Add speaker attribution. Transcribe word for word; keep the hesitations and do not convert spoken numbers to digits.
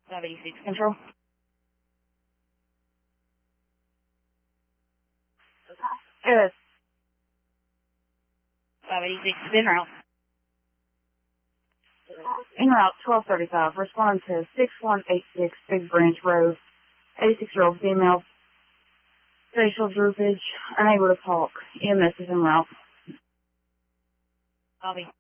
Speaker 1: five eighty-six Control. Good. five eighty-six is en route. En route, twelve thirty-five. Respond to six one eight six Big Branch Road. eighty-six-year-old female. Facial droopage. Unable to talk. E M S is en route. Copy.